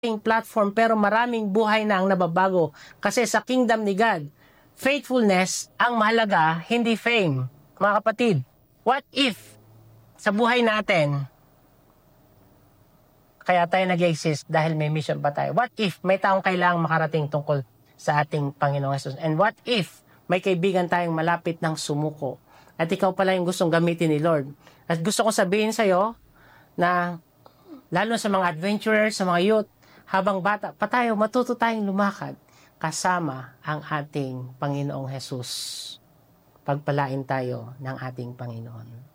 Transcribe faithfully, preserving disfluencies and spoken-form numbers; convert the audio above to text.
platform pero maraming buhay na ang nababago. Kasi sa kingdom ni God, faithfulness ang mahalaga, hindi fame. Mga kapatid, what if sa buhay natin, kaya tayo nag-exist dahil may mission pa tayo? What if may taong kailangang makarating tungkol sa ating Panginoong Jesus? And what if may kaibigan tayong malapit ng sumuko at ikaw pala yung gustong gamitin ni Lord? At gusto ko sabihin sa'yo na lalo sa mga adventurers, sa mga youth, habang bata pa tayo, matuto tayong lumakad kasama ang ating Panginoong Jesus. Pagpalain tayo ng ating Panginoon.